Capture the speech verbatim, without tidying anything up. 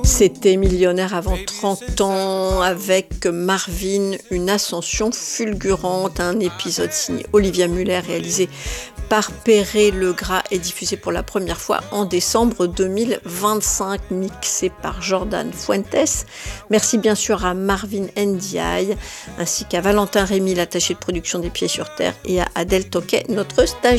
C'était Millionnaire avant trente ans avec Marvin, une ascension fulgurante, un épisode signé Olivia Muller réalisé par Perret Legras et diffusé pour la première fois en décembre deux mille vingt-cinq, mixé par Jordan Fuentes. Merci bien sûr à Marvin Ndiaye ainsi qu'à Valentin Rémy, l'attaché de production des Pieds sur Terre, et à Adèle Toquet, notre stagiaire.